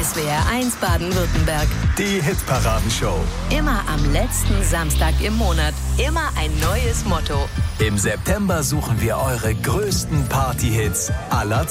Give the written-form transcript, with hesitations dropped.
SWR1 Baden-Württemberg. Die Hitparadenshow. Immer am letzten Samstag im Monat. Immer ein neues Motto. Im September suchen wir eure größten Partyhits aller Zeiten.